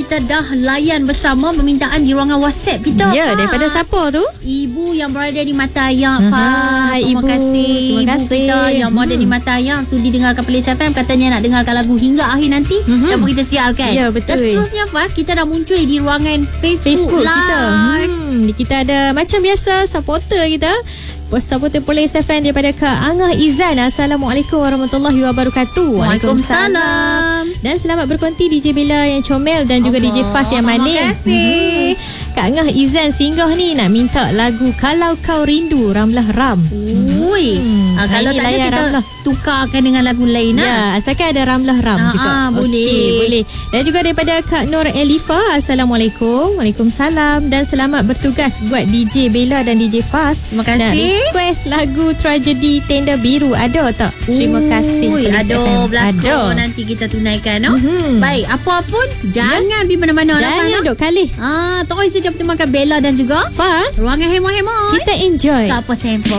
kita dah layan bersama permintaan di ruangan WhatsApp kita. Ya, daripada siapa tu? Ibu yang berada di Matayang, Faz. Terima kasih. Terima kasih. Ibu kita yang berada di Matayang sudi dengarkan Perlis FM, katanya nak dengarkan lagu hingga akhir nanti. Dan kita siarkan. Ya, betul. Dan seterusnya, Faz, kita dah muncul di ruangan Facebook kita. Kita ada macam biasa supporter kita. Supporter Perlis FM daripada Kak Angah Izan. Assalamualaikum warahmatullahi wabarakatuh. Waalaikumsalam. Dan selamat berkonti DJ Bella yang comel dan juga DJ Faz yang manis. Terima kasih. Kak Angah Izan singgah ni nak minta lagu Kalau Kau Rindu Ramlah Ram. Ui. Kalau tak ada kita Ramlah tukarkan dengan lagu lain. Ya, asalkan ada Ramlah Ram juga. Boleh. Okay, boleh. Dan juga daripada Kak Nur Elifa. Assalamualaikum. Waalaikumsalam. Dan selamat bertugas buat DJ Bella dan DJ Faz. Terima kasih. Request lagu Tragedi Tenda Biru ada tak? Terima kasih. Ada berlakon nanti kita tunaikan. Baik, apa pun jangan pergi mana-mana. Jangan duk kalih. Terus saja bertemu Bella dan juga Faz. Ruangan Hemo-Hemo. Kita enjoy. Tak apa, sample.